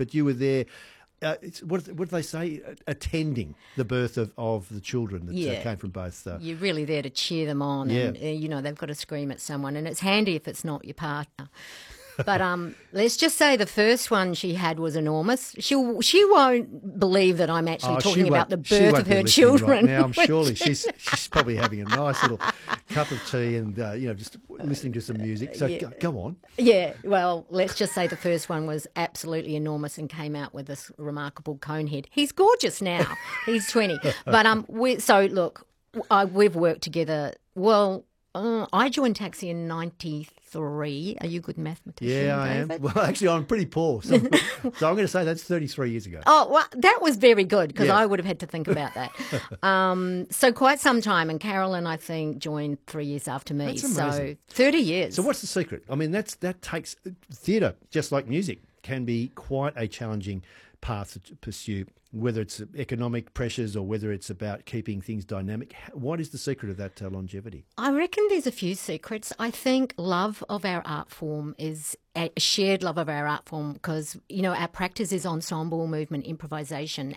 but you were there. What did they say? Attending the birth of the children that came from both. You're really there to cheer them on, and they've got to scream at someone, and it's handy if it's not your partner. But let's just say the first one she had was enormous. She won't believe that I'm actually talking about the birth of her children. Right now, I'm surely she's probably having a nice little cup of tea and just listening to some music. So go on. Yeah, well, let's just say the first one was absolutely enormous and came out with this remarkable cone head. He's gorgeous now. He's 20. But we've worked together. Well, I joined Taxi in 93. Are you a good mathematician, Yeah, I David? am. Well, actually, I'm pretty poor. So I'm going to say that's 33 years ago. Oh, well, that was very good because I would have had to think about that. So quite some time. And Carolyn, I think, joined 3 years after me. That's amazing. So 30 years. So what's the secret? I mean, that takes theatre, just like music, can be quite a challenging path to pursue, whether it's economic pressures or whether it's about keeping things dynamic. What is the secret of that longevity? I reckon there's a few secrets. I think love of our art form is a shared love of our art form because, our practice is ensemble, movement, improvisation.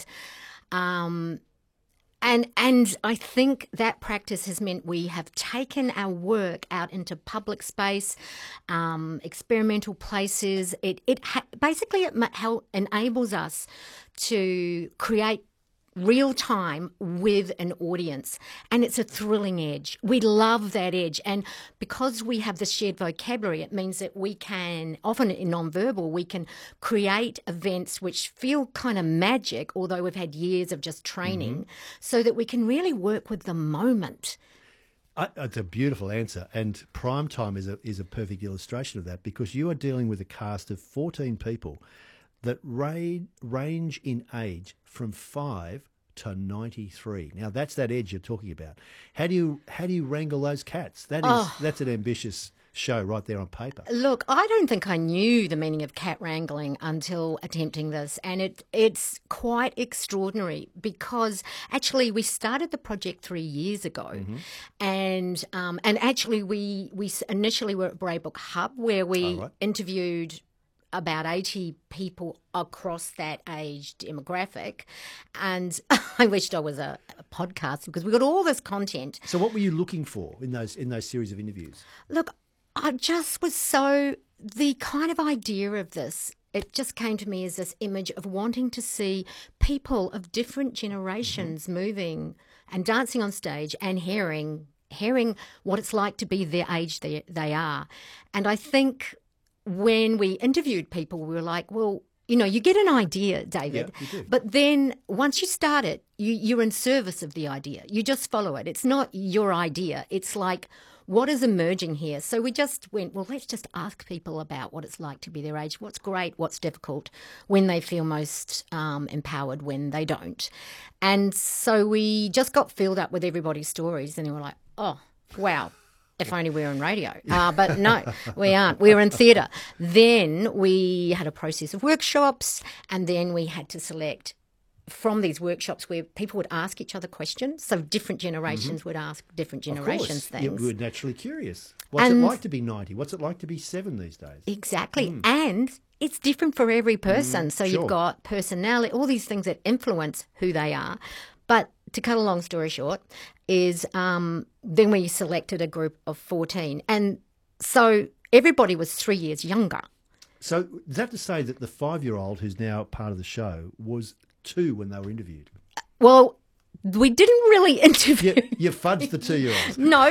And I think that practice has meant we have taken our work out into public space, experimental places. It enables us to create real time with an audience, and it's a thrilling edge. We love that edge, and because we have the shared vocabulary, it means that we can, often in non-verbal, we can create events which feel kind of magic, although we've had years of just training, so that we can really work with the moment. It's a beautiful answer, and Prime Time is a perfect illustration of that, because you are dealing with a cast of 14 people that range in age from 5 to 93. Now that's that edge you're talking about. How do you wrangle those cats? That's an ambitious show right there on paper. Look, I don't think I knew the meaning of cat wrangling until attempting this, and it's quite extraordinary because actually we started the project 3 years ago, and actually we initially were at Braybrook Hub where we interviewed about 80 people across that age demographic. And I wished I was a podcast because we got all this content. So what were you looking for in those series of interviews? Look, I just was the kind of idea of this, it just came to me as this image of wanting to see people of different generations moving and dancing on stage and hearing what it's like to be the age they are. And I think when we interviewed people, we were like, well, you get an idea, David, you do. But then once you start it, you're in service of the idea. You just follow it. It's not your idea. It's like, what is emerging here? So we just went, well, let's just ask people about what it's like to be their age, what's great, what's difficult, when they feel most empowered, when they don't. And so we just got filled up with everybody's stories, and they were like, oh, wow. If only we were on radio. But no, we aren't. We're in theatre. Then we had a process of workshops, and then we had to select from these workshops where people would ask each other questions. So different generations would ask different generations things. You were naturally curious. What's it like to be 90? What's it like to be 7 these days? Exactly. And it's different for every person. So you've got personality, all these things that influence who they are. But to cut a long story short, is then we selected a group of 14. And so everybody was 3 years younger. So is that to say that the 5-year-old who's now part of the show was 2 when they were interviewed? Well, we didn't really interview. You fudged the 2-year-old. No,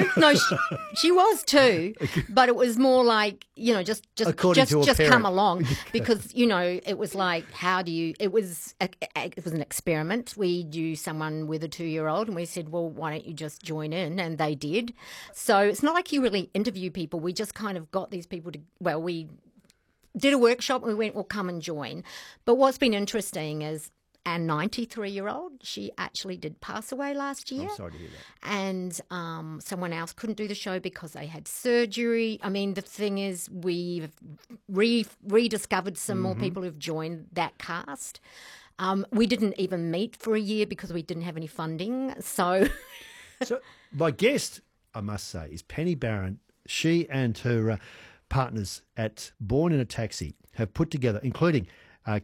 she was 2, but it was more like, just come along because, it was like, it was an experiment. We knew someone with a 2-year-old and we said, well, why don't you just join in? And they did. So it's not like you really interview people. We just kind of got these people we did a workshop and we went, well, come and join. But what's been interesting is, our 93-year-old, she actually did pass away last year. I'm sorry to hear that. And someone else couldn't do the show because they had surgery. I mean, the thing is, we've rediscovered some more people who've joined that cast. We didn't even meet for a year because we didn't have any funding. So my guest, I must say, is Penny Barron. She and her partners at Born in a Taxi have put together, including